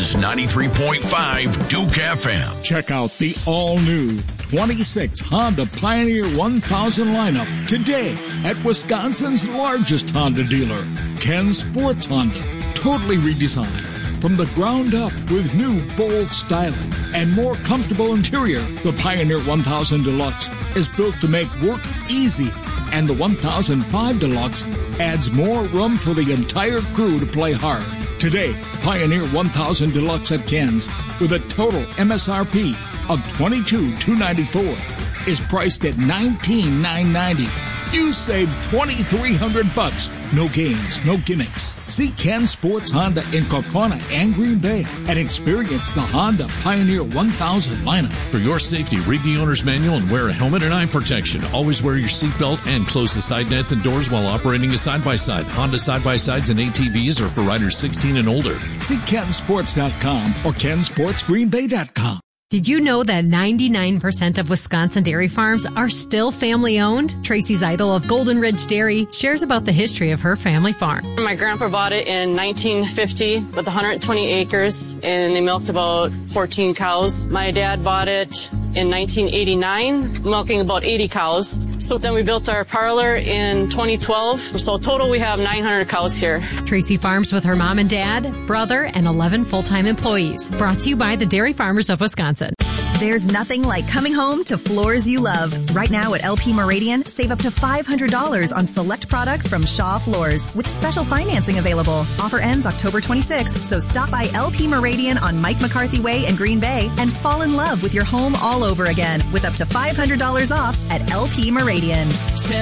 is 93.5 Duke FM. Check out the all-new 26 Honda Pioneer 1000 lineup today at Wisconsin's largest Honda dealer, Ken Sports Honda. Totally redesigned from the ground up with new bold styling and more comfortable interior. The Pioneer 1000 Deluxe is built to make work easy, and the 1005 Deluxe adds more room for the entire crew to play hard. Today, Pioneer 1000 Deluxe at Ken's with a total MSRP of $22,294 is priced at $19,990. You save $2,300. No games, no gimmicks. See Ken Sports Honda in Kaukauna and Green Bay and experience the Honda Pioneer 1000 lineup. For your safety, read the owner's manual and wear a helmet and eye protection. Always wear your seatbelt and close the side nets and doors while operating a side-by-side. Honda side-by-sides and ATVs are for riders 16 and older. See KenSports.com or KenSportsGreenBay.com. Did you know that 99% of Wisconsin dairy farms are still family-owned? Tracy Zeidel of Golden Ridge Dairy shares about the history of her family farm. My grandpa bought it in 1950 with 120 acres, and they milked about 14 cows. My dad bought it in 1989, milking about 80 cows. So then we built our parlor in 2012. So total we have 900 cows here. Tracy farms with her mom and dad, brother, and 11 full-time employees. Brought to you by the Dairy Farmers of Wisconsin. There's nothing like coming home to floors you love. Right now at LP Meridian, save up to $500 on select products from Shaw Floors with special financing available. Offer ends October 26th, so stop by LP Meridian on Mike McCarthy Way in Green Bay and fall in love with your home all over again with up to $500 off at LP Meridian.